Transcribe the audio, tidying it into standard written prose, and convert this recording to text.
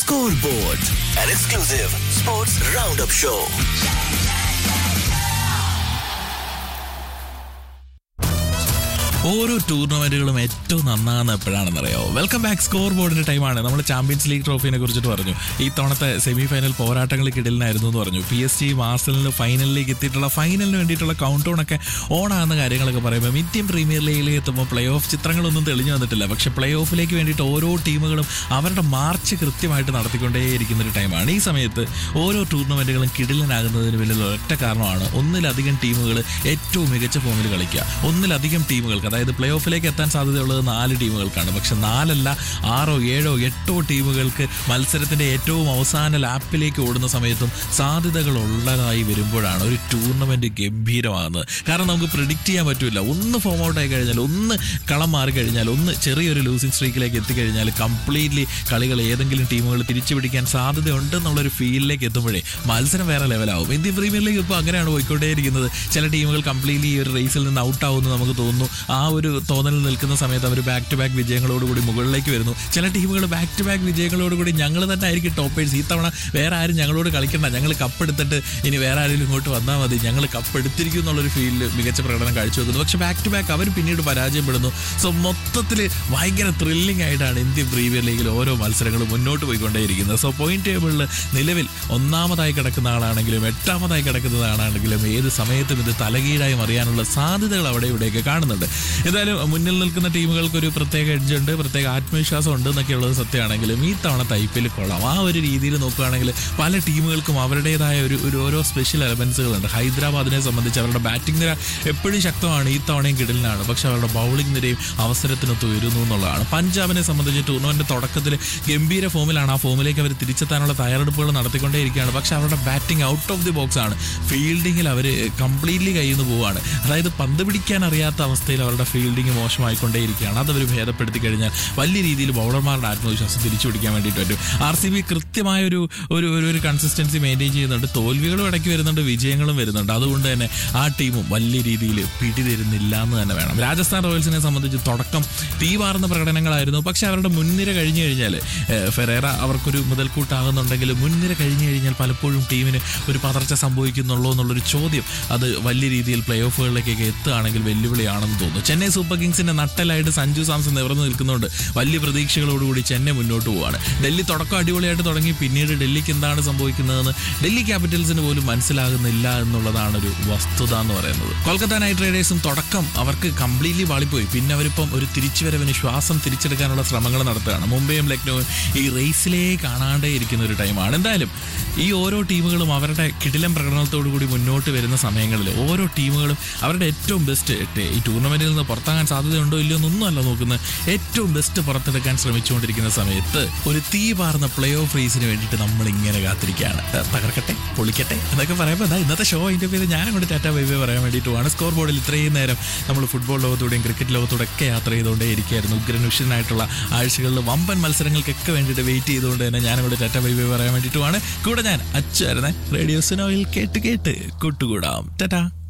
Scoreboard, an exclusive sports roundup show. ഓരോ ടൂർണമെന്റുകളും ഏറ്റവും നന്നാകുന്ന എപ്പോഴാണെന്നറിയാമോ? Welcome back. Score ബോർഡിന്റെ ടൈമാണ്. നമ്മൾ ചാമ്പ്യൻസ് ലീഗ് ട്രോഫിനെ കുറിച്ചിട്ട് പറഞ്ഞു. ഈ തവണത്തെ സെമി ഫൈനൽ പോരാട്ടങ്ങൾക്ക് കിടലിനായിരുന്നു എന്ന് പറഞ്ഞു. PSG ആർസണലിന് ഫൈനലിലേക്ക് എത്തിയിട്ടുള്ള ഫൈനലിന് വേണ്ടിയിട്ടുള്ള കൗണ്ട് ഡൗൺ ഒക്കെ ഓണാകുന്ന കാര്യങ്ങളൊക്കെ പറയുമ്പോൾ ഇന്ത്യൻ പ്രീമിയർ ലീഗിലേക്ക് എത്തുമ്പോൾ പ്ലേ ഓഫ് ചിത്രങ്ങളൊന്നും തെളിഞ്ഞു വന്നിട്ടില്ല. പക്ഷെ പ്ലേ ഓഫിലേക്ക് വേണ്ടിയിട്ട് ഓരോ ടീമുകളും അവരുടെ മാർച്ച് കൃത്യമായിട്ട് നടത്തിക്കൊണ്ടേയിരിക്കുന്ന ഒരു ടൈമാണ്. ഈ സമയത്ത് ഓരോ ടൂർണമെന്റുകളും കിടലിനാകുന്നതിന് വലിയ ഒറ്റ കാരണമാണ് ഒന്നിലധികം ടീമുകൾ ഏറ്റവും മികച്ച ഫോമിൽ കളിക്കുക. ഒന്നിലധികം ടീമുകൾക്ക്, അതായത് പ്ലേ ഓഫിലേക്ക് എത്താൻ സാധ്യതയുള്ളത് 4 ടീമുകൾക്കാണ്. പക്ഷെ 4 അല്ല 6, 7, 8 ടീമുകൾക്ക് മത്സരത്തിന്റെ ഏറ്റവും അവസാന ലാപ്പിലേക്ക് ഓടുന്ന സമയത്തും സാധ്യതകൾ ഉള്ളതായി വരുമ്പോഴാണ് ഒരു ടൂർണമെന്റ് ഗംഭീരമാകുന്നത്. കാരണം നമുക്ക് പ്രിഡിക്റ്റ് ചെയ്യാൻ പറ്റില്ല. ഒന്ന് ഫോം ഔട്ട് ആയി കഴിഞ്ഞാൽ, ഒന്ന് കളം മാറിക്കഴിഞ്ഞാൽ, ഒന്ന് ചെറിയൊരു ലൂസിംഗ് സ്ട്രീക്കിലേക്ക് എത്തിക്കഴിഞ്ഞാൽ കംപ്ലീറ്റ്ലി കളികൾ ഏതെങ്കിലും ടീമുകൾ തിരിച്ചു പിടിക്കാൻ സാധ്യതയുണ്ടെന്നുള്ളൊരു ഫീലിലേക്ക് എത്തുമ്പോഴേ മത്സരം വേറെ ലെവലാവും. ഇന്ത്യൻ പ്രീമിയർ ലീഗ് ഇപ്പോൾ അങ്ങനെയാണ് പോയിക്കൊണ്ടേയിരിക്കുന്നത്. ചില ടീമുകൾ കംപ്ലീറ്റ്ലി ഈ ഒരു റേസിൽ നിന്ന് ഔട്ട് ആവുമെന്ന് നമുക്ക് തോന്നുന്നു. ആ ഒരു തോന്നലിൽ നിൽക്കുന്ന സമയത്ത് അവർ ബാക്ക് ടു ബാക്ക് വിജയങ്ങളോടുകൂടി മുകളിലേക്ക് വരുന്നു. ചില ടീമുകൾ ബാക്ക് ടു ബാക്ക് വിജയങ്ങളോടുകൂടി ഞങ്ങൾ തന്നെ ആയിരിക്കും ടോപ്പേഴ്സ്, ഈ തവണ വേറെ ആരും ഞങ്ങളോട് കളിക്കണ്ട, ഞങ്ങൾ കപ്പെടുത്തിട്ട് ഇനി വേറെ ആരെങ്കിലും ഇങ്ങോട്ട് വന്നാൽ മതി, ഞങ്ങൾ കപ്പെടുത്തിരിക്കും എന്നുള്ളൊരു ഫീലിൽ മികച്ച പ്രകടനം കാഴ്ചവെക്കുന്നു. പക്ഷെ ബാക്ക് ടു ബാക്ക് അവർ പിന്നീട് പരാജയപ്പെടുന്നു. സോ മൊത്തത്തിൽ ഭയങ്കര ത്രില്ലിംഗ് ആയിട്ടാണ് ഇന്ത്യൻ പ്രീമിയർ ലീഗിൽ ഓരോ മത്സരങ്ങളും മുന്നോട്ട് പോയിക്കൊണ്ടേയിരിക്കുന്നത്. സോ പോയിന്റ് ടേബിളിൽ നിലവിൽ ഒന്നാമതായി കിടക്കുന്ന ആളാണെങ്കിലും 8ാമതായി കിടക്കുന്ന ആളാണെങ്കിലും ഏത് സമയത്തും ഇത് തലകീഴായി മറിയാനുള്ള സാധ്യതകൾ അവിടെ ഇവിടെയൊക്കെ കാണുന്നുണ്ട്. എന്തായാലും മുന്നിൽ നിൽക്കുന്ന ടീമുകൾക്ക് ഒരു പ്രത്യേക എഡ്ജുണ്ട്, പ്രത്യേക ആത്മവിശ്വാസം ഉണ്ട് എന്നൊക്കെയുള്ളത് സത്യമാണെങ്കിലും ഈ തവണത്തെ IPL കൊള്ളാം. ആ ഒരു രീതിയിൽ നോക്കുകയാണെങ്കിൽ പല ടീമുകൾക്കും അവരുടേതായ ഒരു ഓരോ സ്പെഷ്യൽ എലമെന്റ്സുകളുണ്ട്. ഹൈദരാബാദിനെ സംബന്ധിച്ച് അവരുടെ ബാറ്റിംഗ് നിര എപ്പോഴും ശക്തമാണ്, ഈ തവണയും കിടലിനാണ്. പക്ഷെ അവരുടെ ബൗളിംഗ് നിരയും അവസരത്തിനൊത്ത് വരുന്നു എന്നുള്ളതാണ്. പഞ്ചാബിനെ സംബന്ധിച്ച് ടൂർണമെന്റ് തുടക്കത്തിൽ ഗംഭീര ഫോമിലാണ്. ആ ഫോമിലേക്ക് അവർ തിരിച്ചെത്താനുള്ള തയ്യാറെടുപ്പുകൾ നടത്തിക്കൊണ്ടേയിരിക്കുകയാണ്. പക്ഷെ അവരുടെ batting out of the box ആണ്. ഫീൽഡിങ്ങിൽ അവർ കംപ്ലീറ്റ്ലി കയ്യിൽ നിന്ന് പോവുകയാണ്. അതായത് പന്ത് പിടിക്കാൻ അറിയാത്ത അവസ്ഥയിൽ അവരുടെ ഫീൽഡിങ് മോശമായിക്കൊണ്ടേയിരിക്കുകയാണ്. അതവർ ഭേദപ്പെടുത്തി കഴിഞ്ഞാൽ വലിയ രീതിയിൽ ബൗളർമാരുടെ ആത്മവിശ്വാസം തിരിച്ചു പിടിക്കാൻ വേണ്ടിയിട്ട് പറ്റും. RCB കൃത്യമായ ഒരു കൺസിസ്റ്റൻസി മെയിൻറ്റെയിൻ ചെയ്യുന്നുണ്ട്. തോൽവികളും ഇടയ്ക്ക് വരുന്നുണ്ട്, വിജയങ്ങളും വരുന്നുണ്ട്. അതുകൊണ്ട് തന്നെ ആ ടീമും വലിയ രീതിയിൽ പിടിതരുന്നില്ല എന്ന് തന്നെ വേണം. രാജസ്ഥാൻ റോയൽസിനെ സംബന്ധിച്ച് തുടക്കം തീവാർന്ന പ്രകടനങ്ങളായിരുന്നു. പക്ഷെ അവരുടെ മുൻനിര കഴിഞ്ഞു കഴിഞ്ഞാൽ ഫെറേറ അവർക്കൊരു മുതൽക്കൂട്ടാകുന്നുണ്ടെങ്കിൽ മുൻനിര കഴിഞ്ഞു കഴിഞ്ഞാൽ പലപ്പോഴും ടീമിന് ഒരു പതർച്ച സംഭവിക്കുന്നുള്ളൂ എന്നുള്ളൊരു ചോദ്യം അത് വലിയ രീതിയിൽ പ്ലേ ഓഫുകളിലേക്കൊക്കെ എത്തുകയാണെങ്കിൽ വെല്ലുവിളിയാണെന്ന് തോന്നുന്നു. ചെന്നൈ സൂപ്പർ കിങ്സിന്റെ നട്ടലായിട്ട് സഞ്ജു സാംസൺ നിവർന്നു നിൽക്കുന്നുണ്ട്. വലിയ പ്രതീക്ഷകളോടുകൂടി ചെന്നൈ മുന്നോട്ട് പോവാണ്. ഡൽഹി തുടക്കം അടിപൊളിയായിട്ട് തുടങ്ങി. പിന്നീട് ഡൽഹിക്ക് എന്താണ് സംഭവിക്കുന്നതെന്ന് ഡൽഹി ക്യാപിറ്റൽസിന് പോലും മനസ്സിലാകുന്നില്ല എന്നുള്ളതാണ് ഒരു വസ്തുത എന്ന് പറയുന്നത്. കൊൽക്കത്ത നൈറ്റ് റൈഡേഴ്സും തുടക്കം അവർക്ക് കംപ്ലീറ്റ്ലി വാളിപ്പോയി. പിന്നെ അവരിപ്പം ഒരു തിരിച്ചുവരവിന് ശ്വാസം തിരിച്ചെടുക്കാനുള്ള ശ്രമങ്ങൾ നടത്തുകയാണ്. മുംബൈയും ലക്നൌവും ഈ റേസിലേ കാണാണ്ടേ ഇരിക്കുന്ന ഒരു ടൈമാണ്. എന്തായാലും ഈ ഓരോ ടീമുകളും അവരുടെ കിടിലം പ്രകടനത്തോടു കൂടി മുന്നോട്ട് വരുന്ന സമയങ്ങളിൽ ഓരോ ടീമുകളും അവരുടെ ഏറ്റവും ബെസ്റ്റ് ഈ ടൂർണമെന്റിൽ നിന്ന് പുറത്താകാൻ സാധ്യതയുണ്ടോ ഇല്ലയോ എന്നൊന്നും അല്ല നോക്കുന്നത്. ഏറ്റവും ബെസ്റ്റ് പുറത്തെടുക്കാൻ ശ്രമിച്ചുകൊണ്ടിരിക്കുന്ന സമയത്ത് ഒരു തീ പാർന്ന പ്ലേ ഓഫ് റേസിന് വേണ്ടിയിട്ട് നമ്മൾ ഇങ്ങനെ കാത്തിരിക്കുകയാണ്. തകർക്കട്ടെ, പൊളിക്കട്ടെ എന്നൊക്കെ പറയുമ്പോൾ ഇന്നത്തെ ഷോ അതിൻ്റെ പേര് ഞാൻ അങ്ങോട്ട് ടാറ്റ ബൈ ബൈ പറയാൻ വേണ്ടിയിട്ടുമാണ്. സ്കോർ ബോർഡിൽ ഇത്രയും നേരം നമ്മൾ ഫുട്ബോൾ ലോകത്തൂടെയും ക്രിക്കറ്റ് ലോകത്തൂടെ ഒക്കെ യാത്ര ചെയ്തുകൊണ്ടേ ഇരിക്കുകയായിരുന്നു. ഉഗ്രനുഷ്യനായിട്ടുള്ള ആഴ്ചകളിൽ വമ്പൻ മത്സരങ്ങൾക്കൊക്കെ വേണ്ടിയിട്ട് വെയിറ്റ് ചെയ്തുകൊണ്ട് തന്നെ ഞാൻ അങ്ങോട്ട് ടാറ്റ ബൈ ബൈ പറയാൻ വേണ്ടിയിട്ടുമാണ്. കൂടെ ഞാൻ അച്ചായിരുന്നേ. റേഡിയോ സുനോയിൽ കേട്ട് കൂട്ടുകൂടാം. ടാറ്റ.